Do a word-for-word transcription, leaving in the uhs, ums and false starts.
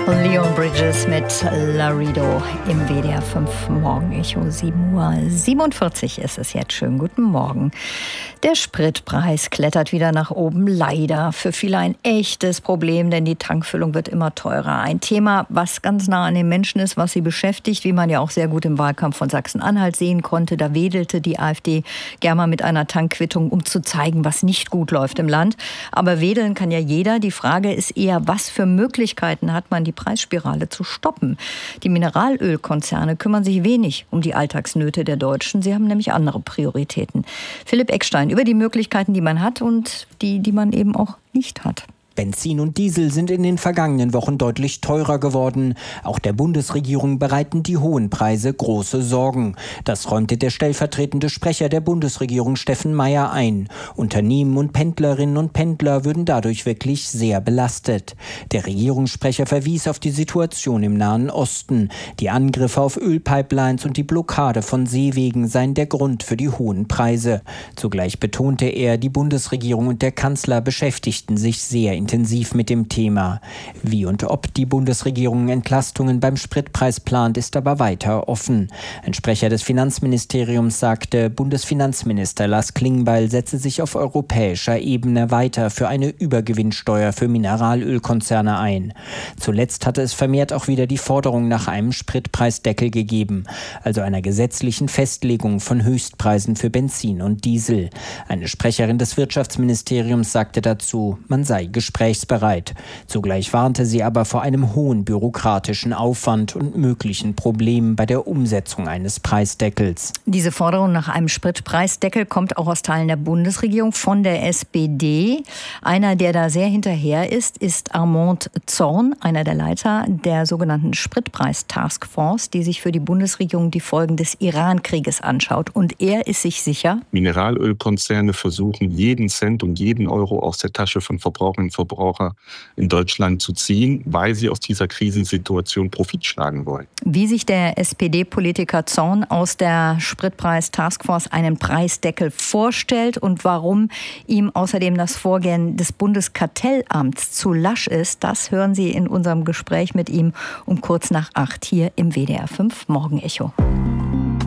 Leon Bridges mit Laredo im W D R fünf Morgenecho. sieben Uhr siebenundvierzig ist es jetzt. Schönen guten Morgen. Der Spritpreis klettert wieder nach oben. Leider für viele ein echtes Problem, denn die Tankfüllung wird immer teurer. Ein Thema, was ganz nah an den Menschen ist, was sie beschäftigt, wie man ja auch sehr gut im Wahlkampf von Sachsen-Anhalt sehen konnte. Da wedelte die AfD gerne mal mit einer Tankquittung, um zu zeigen, was nicht gut läuft im Land. Aber wedeln kann ja jeder. Die Frage ist eher, was für Möglichkeiten hat man, die Preisspirale zu stoppen? Die Mineralölkonzerne kümmern sich wenig um die Alltagsnöte der Deutschen. Sie haben nämlich andere Prioritäten. Philipp Eckstein über die Möglichkeiten, die man hat und die, die man eben auch nicht hat. Benzin und Diesel sind in den vergangenen Wochen deutlich teurer geworden. Auch der Bundesregierung bereiten die hohen Preise große Sorgen. Das räumte der stellvertretende Sprecher der Bundesregierung Steffen Meier ein. Unternehmen und Pendlerinnen und Pendler würden dadurch wirklich sehr belastet. Der Regierungssprecher verwies auf die Situation im Nahen Osten. Die Angriffe auf Ölpipelines und die Blockade von Seewegen seien der Grund für die hohen Preise. Zugleich betonte er, die Bundesregierung und der Kanzler beschäftigten sich sehr intensiv mit dem Thema. Wie und ob die Bundesregierung Entlastungen beim Spritpreis plant, ist aber weiter offen. Ein Sprecher des Finanzministeriums sagte, Bundesfinanzminister Lars Klingbeil setze sich auf europäischer Ebene weiter für eine Übergewinnsteuer für Mineralölkonzerne ein. Zuletzt hatte es vermehrt auch wieder die Forderung nach einem Spritpreisdeckel gegeben, also einer gesetzlichen Festlegung von Höchstpreisen für Benzin und Diesel. Eine Sprecherin des Wirtschaftsministeriums sagte dazu, man sei gesprächsbereit. Gesprächsbereit. Zugleich warnte sie aber vor einem hohen bürokratischen Aufwand und möglichen Problemen bei der Umsetzung eines Preisdeckels. Diese Forderung nach einem Spritpreisdeckel kommt auch aus Teilen der Bundesregierung von der S P D. Einer, der da sehr hinterher ist, ist Armand Zorn, einer der Leiter der sogenannten Spritpreis-Taskforce, die sich für die Bundesregierung die Folgen des Iran-Krieges anschaut. Und er ist sich sicher, Mineralölkonzerne versuchen, jeden Cent und jeden Euro aus der Tasche von Verbraucherinnen und Verbraucher in Deutschland zu ziehen, weil sie aus dieser Krisensituation Profit schlagen wollen. Wie sich der S P D-Politiker Zorn aus der Spritpreis-Taskforce einen Preisdeckel vorstellt und warum ihm außerdem das Vorgehen des Bundeskartellamts zu lasch ist, das hören Sie in unserem Gespräch mit ihm um kurz nach acht hier im W D R fünf Morgenecho.